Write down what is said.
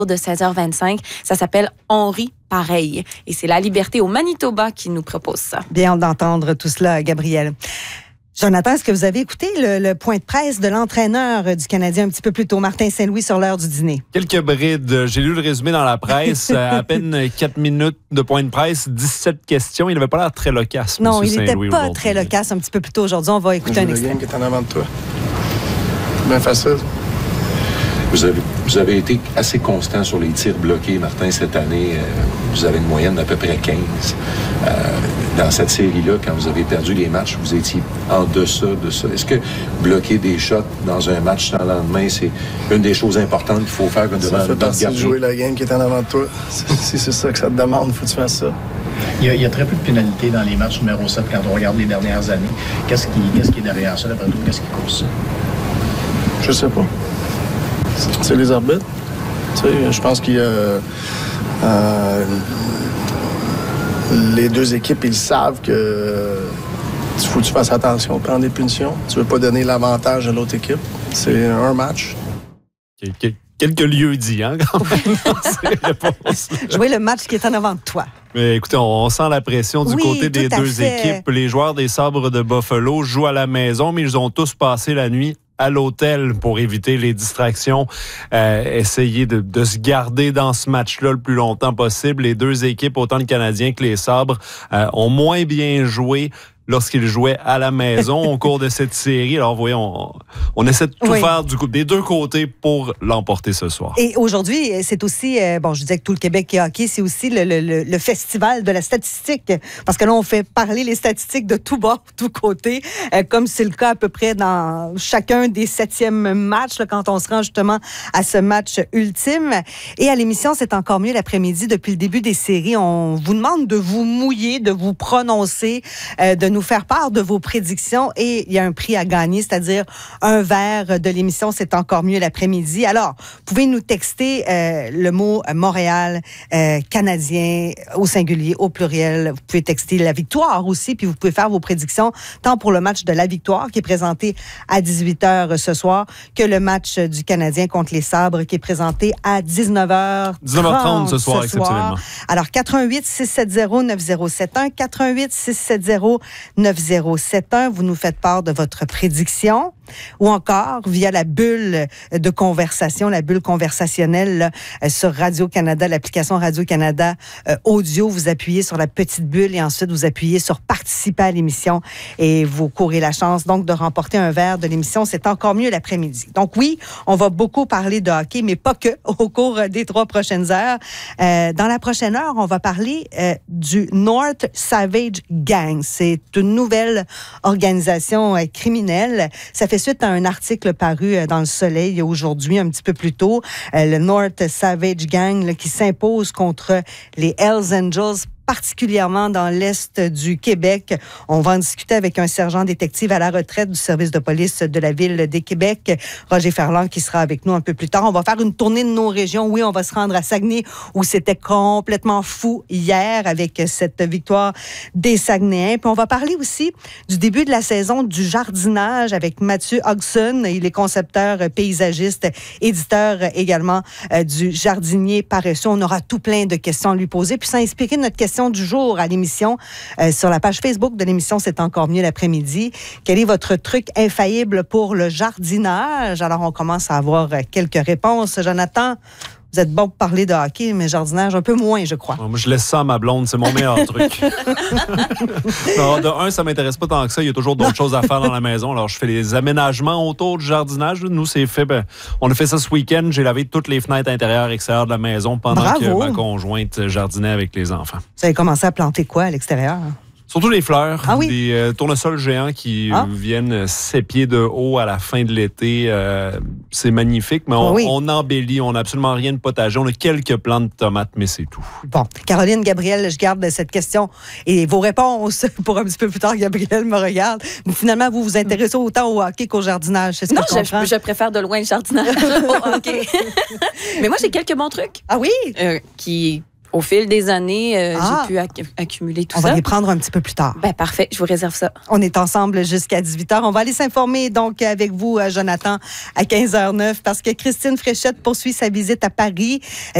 de 16h25. Ça s'appelle On rit pareil. Et c'est La Liberté au Manitoba qui nous propose ça. Bien d'entendre tout cela, Gabrielle. Jonathan, est-ce que vous avez écouté le point de presse de l'entraîneur du Canadien un petit peu plus tôt, Martin Saint-Louis, sur l'heure du dîner? Quelques brides. J'ai lu le résumé dans la presse. À peine 4 minutes de point de presse, 17 questions. Il n'avait pas l'air très loquace. Non, il n'était pas très loquace un petit peu plus tôt aujourd'hui. On va écouter un extrait. Le game qui est en avant de toi. Bien facile. Vous avez été assez constant sur les tirs bloqués, Martin, cette année. Vous avez une moyenne d'à peu près 15. Dans cette série-là, quand vous avez perdu les matchs, vous étiez en deçà de ça. Est-ce que bloquer des shots dans un match sans lendemain, c'est une des choses importantes qu'il faut faire devant ça fait partie de jouer la game qui est en avant de toi. Si c'est ça que ça te demande, il faut que tu fasses ça. Il y a très peu de pénalités dans les matchs numéro 7 quand on regarde les dernières années. Qu'est-ce qui est derrière ça, d'après toi? Qu'est-ce qui cause ça? Je sais pas. C'est les arbitres. Tu sais, je pense qu'il y a... les deux équipes, ils savent que il faut que tu fasses attention, prendre des punitions. Tu veux pas donner l'avantage à l'autre équipe. C'est un match. Quelques lieux dits, hein, quand même. Jouer le match qui est en avant de toi. Mais écoutez, on sent la pression du côté des deux équipes. Les joueurs des Sabres de Buffalo jouent à la maison, mais ils ont tous passé la nuit à l'hôtel pour éviter les distractions, essayer de se garder dans ce match-là le plus longtemps possible. Les deux équipes, autant le Canadien que les Sabres, ont moins bien joué lorsqu'ils jouaient à la maison au cours de cette série. Alors, vous voyez, on essaie de tout faire des deux côtés pour l'emporter ce soir. Et aujourd'hui, c'est aussi, je disais que tout le Québec est hockey, c'est aussi le festival de la statistique. Parce que là, on fait parler les statistiques de tout bord, tout côté, comme c'est le cas à peu près dans chacun des 7e matchs, là, quand on se rend justement à ce match ultime. Et à l'émission, c'est encore mieux l'après-midi. Depuis le début des séries, on vous demande de vous mouiller, de vous prononcer, de nous faire part de vos prédictions et il y a un prix à gagner, c'est-à-dire un verre de l'émission, c'est encore mieux l'après-midi. Alors, vous pouvez nous texter le mot Montréal, Canadien, au singulier, au pluriel. Vous pouvez texter la victoire aussi, puis vous pouvez faire vos prédictions tant pour le match de la victoire qui est présenté à 18h ce soir que le match du Canadien contre les Sabres qui est présenté à 19h30 ce soir, exceptionnellement. Alors, 88 670 9071, 88 670 9071, vous nous faites part de votre prédiction ou encore via la bulle de conversation, la bulle conversationnelle là, sur Radio-Canada, l'application Radio-Canada audio. Vous appuyez sur la petite bulle et ensuite vous appuyez sur participer à l'émission et vous courez la chance donc de remporter un verre de l'émission. C'est encore mieux l'après-midi. Donc oui, on va beaucoup parler de hockey, mais pas que au cours des 3 prochaines heures. Dans la prochaine heure, on va parler du North Savage Gang. C'est une nouvelle organisation criminelle. Ça fait suite à un article paru dans Le Soleil aujourd'hui, un petit peu plus tôt. Le North Savage Gang là, qui s'impose contre les Hells Angels, particulièrement dans l'Est du Québec. On va en discuter avec un sergent détective à la retraite du service de police de la Ville de Québec, Roger Ferland, qui sera avec nous un peu plus tard. On va faire une tournée de nos régions. Oui, on va se rendre à Saguenay, où c'était complètement fou hier avec cette victoire des Saguenayens. Puis on va parler aussi du début de la saison du jardinage avec Mathieu Hodgson. Il est concepteur, paysagiste, éditeur également du Jardinier paresseux. On aura tout plein de questions à lui poser. Puis s'inspirer de notre question du jour à l'émission. Sur la page Facebook de l'émission, c'est encore mieux l'après-midi. Quel est votre truc infaillible pour le jardinage? Alors, on commence à avoir quelques réponses. Jonathan, vous êtes bon pour parler de hockey, mais jardinage, un peu moins, je crois. Moi, je laisse ça à ma blonde. C'est mon meilleur truc. Non, de un, ça m'intéresse pas tant que ça. Il y a toujours d'autres choses à faire dans la maison. Alors, je fais les aménagements autour du jardinage. Nous, c'est fait. On a fait ça ce week-end. J'ai lavé toutes les fenêtres intérieures et extérieures de la maison pendant que ma conjointe jardinait avec les enfants. Vous avez commencé à planter quoi à l'extérieur? Surtout les fleurs, ah oui? des tournesols géants qui viennent 7 pieds de haut à la fin de l'été. C'est magnifique, mais on embellit. On n'a absolument rien de potager. On a quelques plants de tomates, mais c'est tout. Bon, Caroline, Gabriel, je garde cette question et vos réponses pour un petit peu plus tard. Gabriel me regarde. Mais finalement, vous vous intéressez autant au hockey qu'au jardinage. C'est ce non, que je comprends. Je préfère de loin le jardinage au hockey. Mais moi, j'ai quelques bons trucs. Ah oui? Qui Au fil des années, j'ai pu accumuler tout ça. On va les prendre un petit peu plus tard. Ben, parfait, je vous réserve ça. On est ensemble jusqu'à 18h. On va aller s'informer donc avec vous, Jonathan, à 15h09, parce que Christine Fréchette poursuit sa visite à Paris.